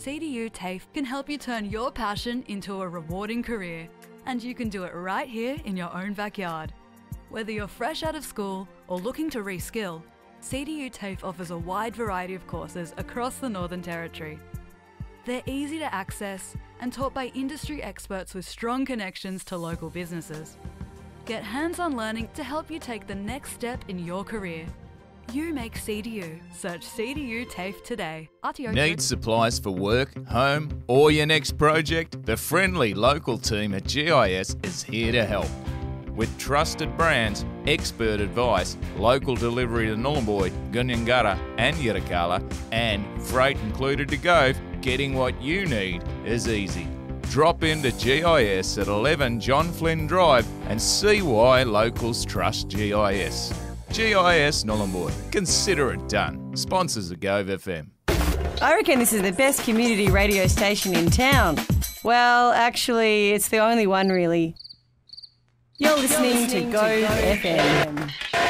CDU TAFE can help you turn your passion into a rewarding career, and you can do it right here in your own backyard. Whether you're fresh out of school or looking to reskill, CDU TAFE offers a wide variety of courses across the Northern Territory. They're easy to access and taught by industry experts with strong connections to local businesses. Get hands-on learning to help you take the next step in your career. You make CDU. Search CDU TAFE today. RTO Need supplies for work, home, or your next project? The friendly local team at GIS is here to help. With trusted brands, expert advice, local delivery to Nhulunbuy, Gunyangara and Yirrkala, and freight included to go, getting what you need is easy. Drop into GIS at 11 John Flynn Drive and see why locals trust GIS. GIS Nhulunbuy. Consider it done. Sponsors of Gove FM. I reckon this is the best community radio station in town. Well, actually, it's the only one really. You're listening to Gove FM.